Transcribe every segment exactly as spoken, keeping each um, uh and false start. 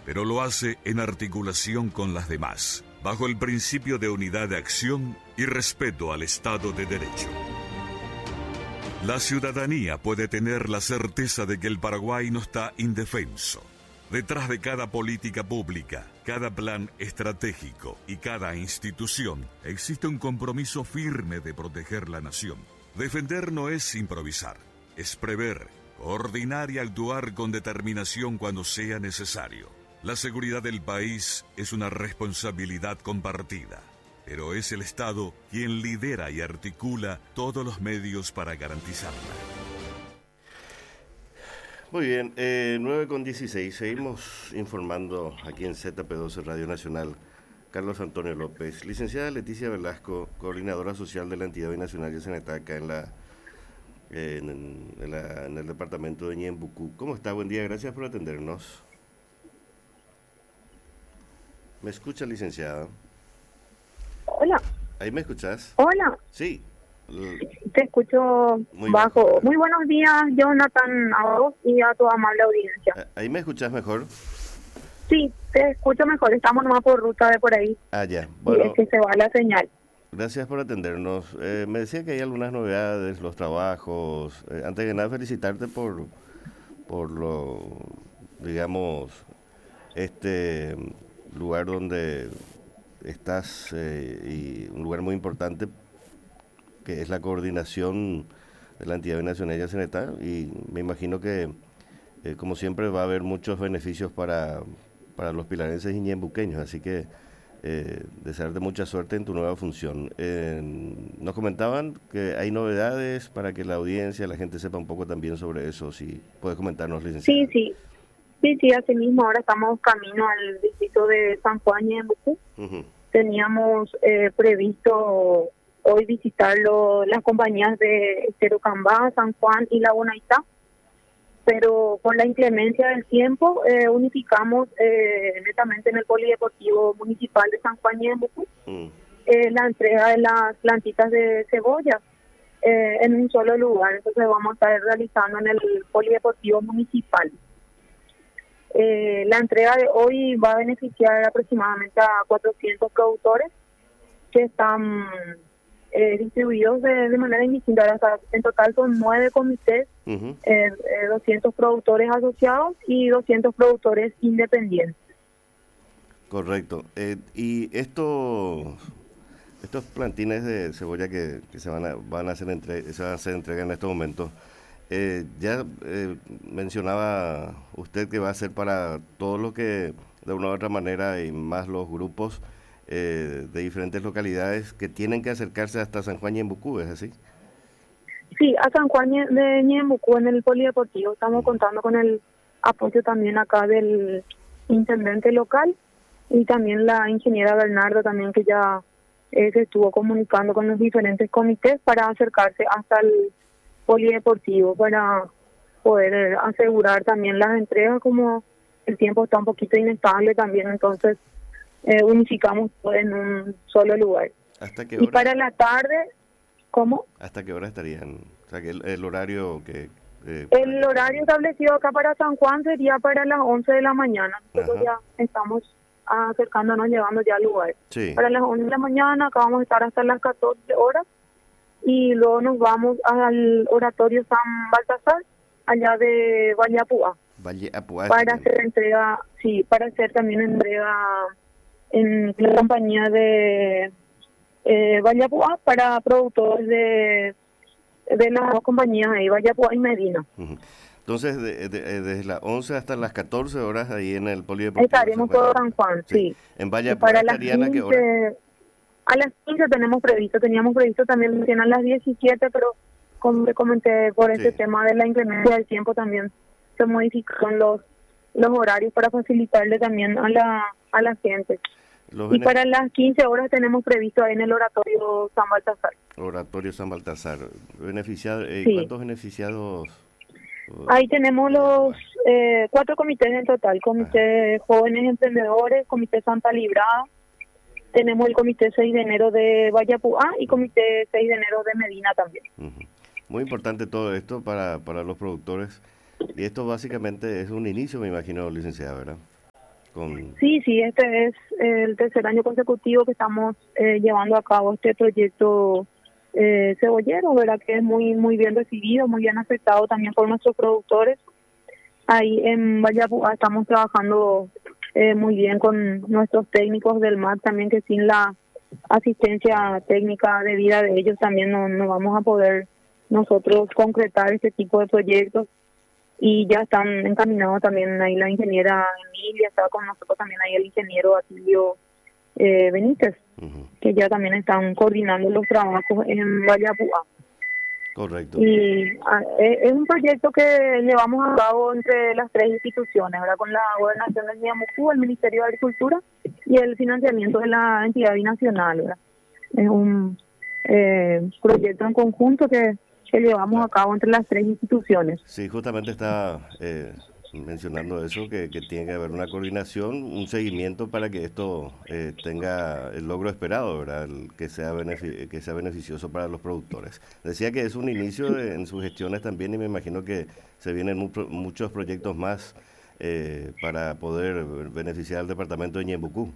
pero lo hace en articulación con las demás, bajo el principio de unidad de acción y respeto al Estado de Derecho. La ciudadanía puede tener la certeza de que el Paraguay no está indefenso. Detrás de cada política pública, cada plan estratégico y cada institución existe un compromiso firme de proteger la nación. Defender no es improvisar, es prever, coordinar y actuar con determinación cuando sea necesario. La seguridad del país es una responsabilidad compartida, pero es el Estado quien lidera y articula todos los medios para garantizarla. Muy bien, eh, nueve con dieciséis, seguimos informando aquí en Z P doce Radio Nacional. Carlos Antonio López, licenciada Leticia Velasco, coordinadora social de la entidad binacional de Cenetaca en, la, eh, en, en, la, en el departamento de Ñembucú. ¿Cómo está? Buen día, gracias por atendernos. ¿Me escucha, licenciada? Hola. ¿Ahí me escuchás? Hola. Sí. Te escucho Muy bajo. bajo. Muy buenos días, Jonathan, a vos y a tu amable audiencia. ¿Ahí me escuchás mejor? Sí, te escucho mejor. Estamos nomás por ruta de por ahí. Ah, ya. Bueno, y es que se va la señal. Gracias por atendernos. Eh, me decía que hay algunas novedades, los trabajos. Eh, antes de nada, felicitarte por, por lo, digamos, este lugar donde estás eh, y un lugar muy importante que es la coordinación de la entidad binacional de Cenetaca, y me imagino que, eh, como siempre, va a haber muchos beneficios para, para los pilarenses y ñembuqueños, así que eh, desearte mucha suerte en tu nueva función. Eh, nos comentaban que hay novedades para que la audiencia, la gente sepa un poco también sobre eso, si puedes comentarnos, licenciada. Sí, sí, sí, sí, así mismo ahora estamos camino al distrito de San Juan Ñembucú. Uh-huh. Teníamos eh, previsto hoy visitarlo las compañías de Esterucambá, San Juan y La Bonaitá, pero con la inclemencia del tiempo eh, unificamos eh, netamente en el Polideportivo Municipal de San Juan Ñembucú mm. eh, la entrega de las plantitas de cebolla eh, en un solo lugar. Entonces vamos a estar realizando en el Polideportivo Municipal. Eh, la entrega de hoy va a beneficiar aproximadamente a cuatrocientos productores que están Eh, distribuidos de, de manera indistinta. O sea, en total son nueve comités, uh-huh. eh, eh, doscientos productores asociados y doscientos productores independientes. Correcto. Eh, y estos estos plantines de cebolla que, que se van a van a hacer entre, se van a hacer entrega en estos momentos, eh, ya eh, mencionaba usted que va a ser para todo lo que de una u otra manera y más los grupos Eh, de diferentes localidades que tienen que acercarse hasta San Juan Ñembucú, ¿es así? Sí, a San Juan de Ñembucú en el Polideportivo estamos uh-huh. contando con el apoyo también acá del intendente local y también la ingeniera Bernardo también, que ya eh, se estuvo comunicando con los diferentes comités para acercarse hasta el Polideportivo para poder asegurar también las entregas, como el tiempo está un poquito inestable también, entonces Eh, unificamos todo en un solo lugar. ¿Hasta qué hora? Y para la tarde, ¿cómo? ¿Hasta qué hora estarían? O sea, que el, el horario que... Eh, el horario establecido acá para San Juan sería para las once de la mañana. Nosotros ya estamos acercándonos, llegando ya al lugar. Sí. Para las once de la mañana, acá vamos a estar hasta las catorce horas y luego nos vamos al oratorio San Baltasar, allá de Vallapuá. Vallapuá. Para hacer entrega, sí, para hacer también entrega en la compañía de eh, Vallapuá para productores de de las dos compañías ahí, Vallapuá y Medina. Uh-huh. Entonces, de, de, de, desde las once hasta las catorce horas ahí en el Polideportivo. Estaremos todo San Juan, sí. sí. ¿En Vallapuá estarían a qué hora? A las quince tenemos previsto, teníamos previsto también a las diecisiete, pero como te comenté, por ese sí. tema de la inclemencia del tiempo también se modificaron los los horarios para facilitarle también a la a la gente. Los y para las quince horas tenemos previsto ahí en el oratorio San Baltasar. Oratorio San Baltasar. Beneficiado, eh, sí. ¿Cuántos beneficiados? Ahí tenemos los eh, cuatro comités en total. Comité Ajá. Jóvenes Emprendedores, Comité Santa Librada, tenemos el Comité seis de enero de Vallapuá y Comité seis de enero de Medina también. Uh-huh. Muy importante todo esto para, para los productores. Y esto básicamente es un inicio, me imagino, licenciada, ¿verdad? Con... Sí, sí, este es el tercer año consecutivo que estamos eh, llevando a cabo este proyecto eh, cebollero, ¿verdad? Que es muy muy bien recibido, muy bien aceptado también por nuestros productores. Ahí en Vallapúa estamos trabajando eh, muy bien con nuestros técnicos del M A C también, que sin la asistencia técnica debida de ellos también no, no vamos a poder nosotros concretar este tipo de proyectos. Y ya están encaminados también ahí la ingeniera Emilia, estaba con nosotros también ahí el ingeniero Atilio eh, Benítez, uh-huh. que ya también están coordinando los trabajos en Vallapúa. Correcto. Y a, es un proyecto que llevamos a cabo entre las tres instituciones, ¿verdad? Con la Gobernación del Ñeembucú, el Ministerio de Agricultura y el financiamiento de la entidad binacional, ¿verdad? Es un eh, proyecto en conjunto que que llevamos claro. a cabo entre las tres instituciones. Sí, justamente está eh, mencionando eso, que, que tiene que haber una coordinación, un seguimiento para que esto eh, tenga el logro esperado, ¿verdad? El, que sea benefic- que sea beneficioso para los productores. Decía que es un inicio de, en sus gestiones también, y me imagino que se vienen mu- muchos proyectos más eh, para poder beneficiar al departamento de Ñeembucú.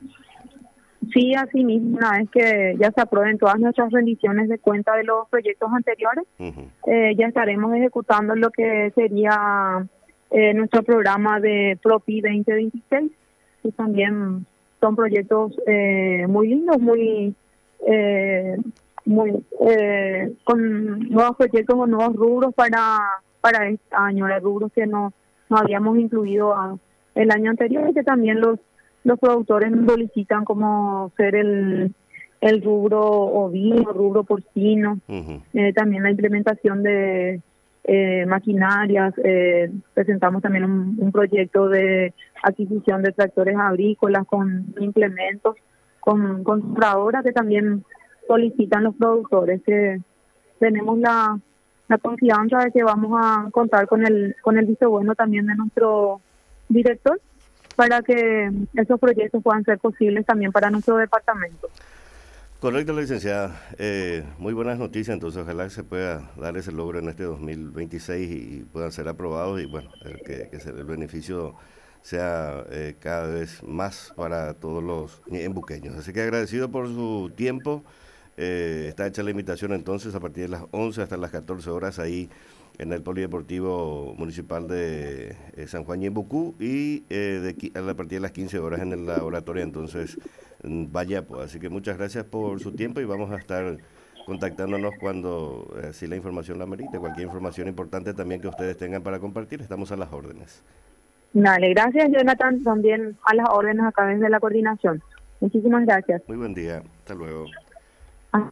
Sí, así mismo, una vez que ya se aprueben todas nuestras rendiciones de cuenta de los proyectos anteriores, uh-huh. eh, ya estaremos ejecutando lo que sería eh, nuestro programa de Propi veinte veintiséis, que también son proyectos eh, muy lindos, muy, eh, muy eh, con nuevos proyectos o nuevos rubros para para este año, los rubros que no, no habíamos incluido a, el año anterior, y que también los los productores nos solicitan, como ser el el rubro ovino, rubro porcino, uh-huh. eh, también la implementación de eh, maquinarias, eh, presentamos también un, un proyecto de adquisición de tractores agrícolas con implementos, con compradoras que también solicitan los productores, que tenemos la, la confianza de que vamos a contar con el, con el visto bueno también de nuestro director, para que esos proyectos puedan ser posibles también para nuestro departamento. Correcto, licenciada. Eh, muy buenas noticias, entonces ojalá que se pueda dar ese logro en este dos mil veintiséis y, y puedan ser aprobados, y bueno, eh, que, que el beneficio sea eh, cada vez más para todos los ñeembuqueños. Así que agradecido por su tiempo. Eh, está hecha la invitación entonces a partir de las once hasta las catorce horas ahí en el Polideportivo Municipal de eh, San Juan Ñeembucú, y eh, de, a partir de las quince horas en el laboratorio entonces en Vallapúa. Así que muchas gracias por su tiempo, y vamos a estar contactándonos cuando eh, si la información la merite. Cualquier información importante también que ustedes tengan para compartir, estamos a las órdenes. Dale, gracias Jonathan, también a las órdenes acá desde la coordinación. Muchísimas gracias. Muy buen día, hasta luego. Ah.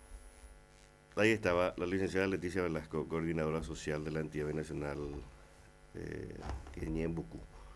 Ahí estaba la licenciada Leticia Velasco, coordinadora social de la entidad binacional eh, Ñeembucú,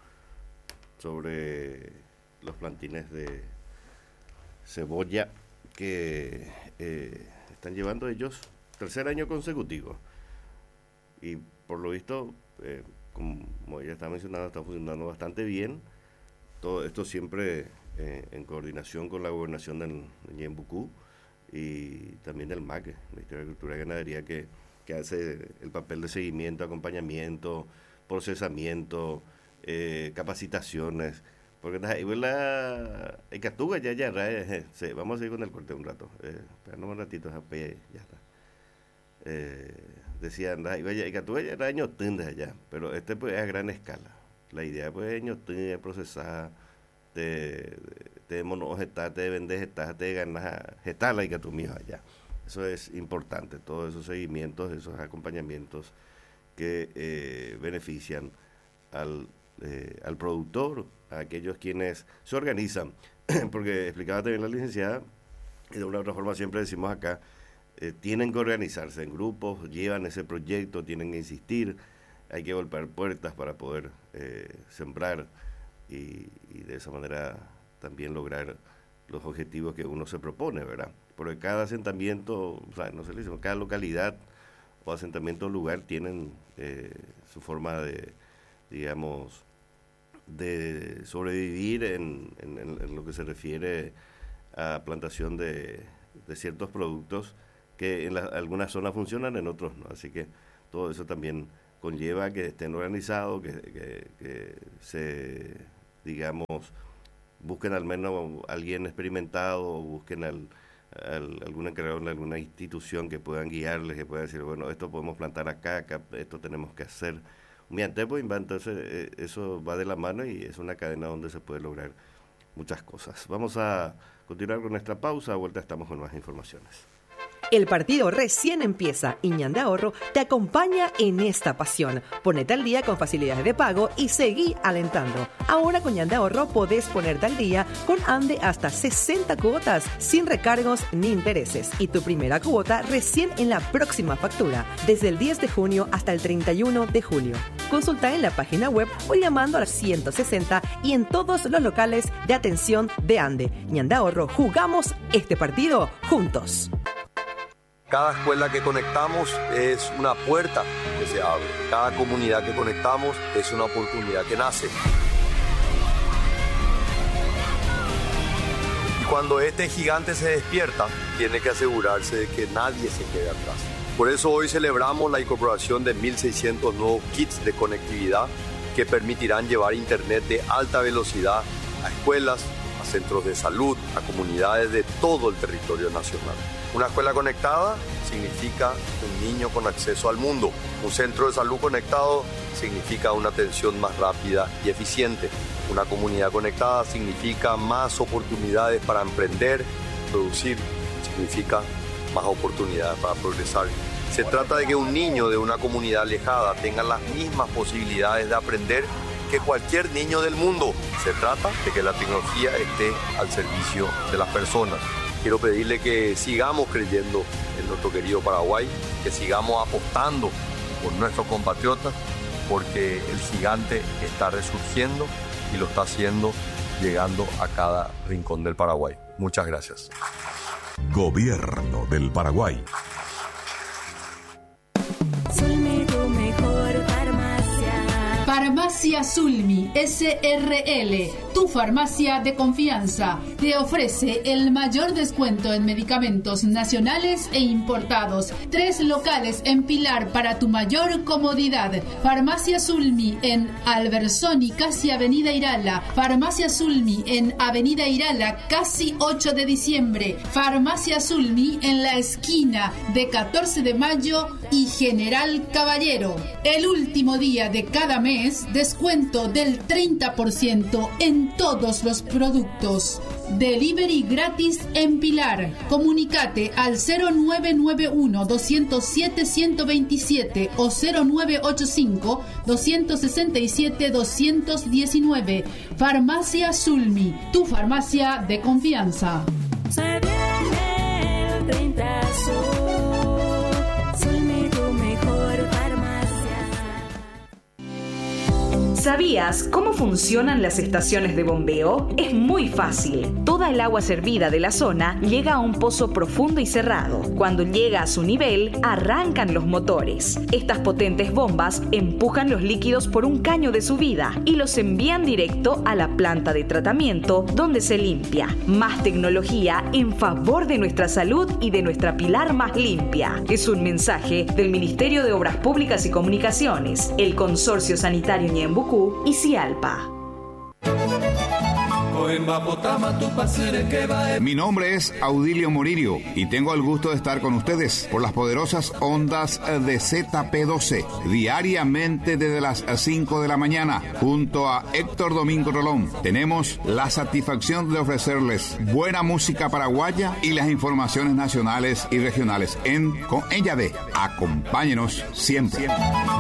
sobre los plantines de cebolla que eh, están llevando ellos tercer año consecutivo, y por lo visto, eh, como ya está mencionado, está funcionando bastante bien. Todo esto siempre eh, en coordinación con la gobernación de Ñeembucú y también del M A C, el Ministerio de Agricultura y Ganadería, que, que hace el papel de seguimiento, acompañamiento, procesamiento, eh, capacitaciones, porque la Icatuga ya ya eh, sí, vamos a seguir con el corte un rato, eh, esperando un ratito, ya está. Eh, decían, Icatuga ya era años allá, pero este pues es a gran escala. La idea pues es años es procesar, te te monogetar, te vendes getas, te ganas getal y que tú mío allá. Eso es importante, todos esos seguimientos, esos acompañamientos que eh, benefician al, eh, al productor, a aquellos quienes se organizan, porque explicaba también la licenciada, y de una u otra forma siempre decimos acá, eh, tienen que organizarse en grupos, llevan ese proyecto, tienen que insistir, hay que golpear puertas para poder eh, sembrar y, y de esa manera también lograr los objetivos que uno se propone, ¿verdad? Porque cada asentamiento, o sea, no sé, cada localidad o asentamiento o lugar tienen eh, su forma de, digamos, de sobrevivir en, en, en lo que se refiere a plantación de, de ciertos productos que en la, algunas zonas funcionan, en otros no. Así que todo eso también conlleva que estén organizados, que, que, que se digamos, busquen al menos a alguien experimentado, o busquen al, al, algún encargado de alguna institución que puedan guiarles, que puedan decir, bueno, esto podemos plantar acá, acá esto tenemos que hacer. Mediante pues, entonces eh, eso va de la mano y es una cadena donde se puede lograr muchas cosas. Vamos a continuar con nuestra pausa, a vuelta estamos con más informaciones. El partido recién empieza y Ñan de Ahorro te acompaña en esta pasión. Ponete al día con facilidades de pago y seguí alentando. Ahora con Ñan de Ahorro podés ponerte al día con Ande hasta sesenta cuotas sin recargos ni intereses. Y tu primera cuota recién en la próxima factura, desde el diez de junio hasta el treinta y uno de julio. Consulta en la página web o llamando al ciento sesenta y en todos los locales de atención de Ande. Ñan de Ahorro, jugamos este partido juntos. Cada escuela que conectamos es una puerta que se abre. Cada comunidad que conectamos es una oportunidad que nace. Y cuando este gigante se despierta, tiene que asegurarse de que nadie se quede atrás. Por eso hoy celebramos la incorporación de mil seiscientos nuevos kits de conectividad que permitirán llevar internet de alta velocidad a escuelas, a centros de salud, a comunidades de todo el territorio nacional. Una escuela conectada significa un niño con acceso al mundo. Un centro de salud conectado significa una atención más rápida y eficiente. Una comunidad conectada significa más oportunidades para emprender, producir, significa más oportunidades para progresar. Se trata de que un niño de una comunidad alejada tenga las mismas posibilidades de aprender que cualquier niño del mundo. Se trata de que la tecnología esté al servicio de las personas. Quiero pedirle que sigamos creyendo en nuestro querido Paraguay, que sigamos apostando por nuestros compatriotas, porque el gigante está resurgiendo y lo está haciendo llegando a cada rincón del Paraguay. Muchas gracias. Gobierno del Paraguay. Sulmi, tu mejor farmacia. Farmacia Sulmi S R L, tu farmacia de confianza, te ofrece el mayor descuento en medicamentos nacionales e importados. Tres locales en Pilar para tu mayor comodidad. Farmacia Sulmi en Albersoni, casi Avenida Irala. Farmacia Sulmi en Avenida Irala, casi ocho de diciembre. Farmacia Sulmi en la esquina de catorce de mayo y General Caballero. El último día de cada mes, descuento del treinta por ciento en todos los productos. Delivery gratis en Pilar. Comunicate al cero nueve nueve uno, dos cero siete, uno dos siete o cero nueve ocho cinco, dos seis siete, dos uno nueve. Farmacia Sulmi, tu farmacia de confianza. Se viene el treinta Sur. Sulmi, tu mejor farmacia. ¿Sabías cómo funcionan las estaciones de bombeo? Es muy fácil. Toda el agua servida de la zona llega a un pozo profundo y cerrado. Cuando llega a su nivel, arrancan los motores. Estas potentes bombas empujan los líquidos por un caño de subida y los envían directo a la planta de tratamiento, donde se limpia. Más tecnología en favor de nuestra salud y de nuestra Pilar más limpia. Es un mensaje del Ministerio de Obras Públicas y Comunicaciones, el Consorcio Sanitario Ñembucú y Cialpa. Mi nombre es Audilio Moririo y tengo el gusto de estar con ustedes por las poderosas ondas de Z P doce, diariamente desde las cinco de la mañana, junto a Héctor Domingo Rolón. Tenemos la satisfacción de ofrecerles buena música paraguaya y las informaciones nacionales y regionales en Con ella de Acompáñenos siempre.